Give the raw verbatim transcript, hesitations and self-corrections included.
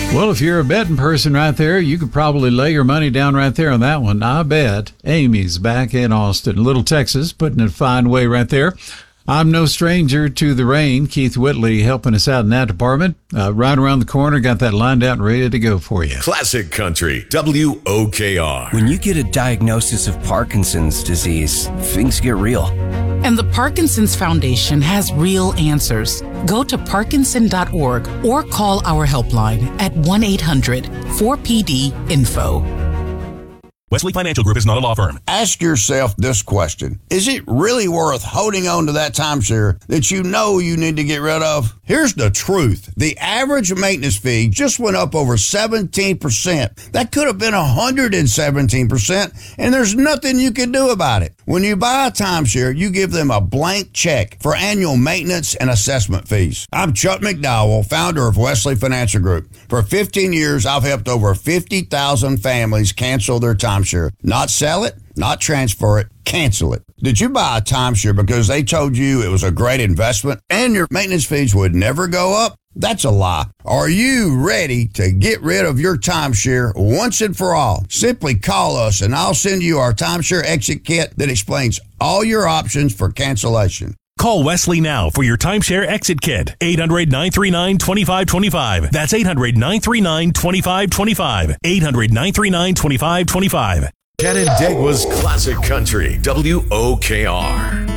Well, if you're a betting person right there, you could probably lay your money down right there on that one. I bet Amy's back in Austin, Little Texas, putting it a fine way right there. I'm no stranger to the rain. Keith Whitley helping us out in that department. Uh, right around the corner, got that lined out and ready to go for you. Classic Country, W O K R. When you get a diagnosis of Parkinson's disease, things get real. And the Parkinson's Foundation has real answers. Go to parkinson dot org or call our helpline at one eight hundred four P D info. Wesley Financial Group is not a law firm. Ask yourself this question. Is it really worth holding on to that timeshare that you know you need to get rid of? Here's the truth. The average maintenance fee just went up over seventeen percent. That could have been one hundred seventeen percent, and there's nothing you can do about it. When you buy a timeshare, you give them a blank check for annual maintenance and assessment fees. I'm Chuck McDowell, founder of Wesley Financial Group. For fifteen years, I've helped over fifty thousand families cancel their timeshare. Not sell it, not transfer it, cancel it. Did you buy a timeshare because they told you it was a great investment and your maintenance fees would never go up? That's a lie. Are you ready to get rid of your timeshare once and for all? Simply call us and I'll send you our timeshare exit kit that explains all your options for cancellation. Call Wesley now for your timeshare exit kit. eight hundred nine three nine two five two five. That's eight hundred nine three nine two five two five. eight hundred nine three nine two five two five. Canandaigua's Classic Country, W O K R.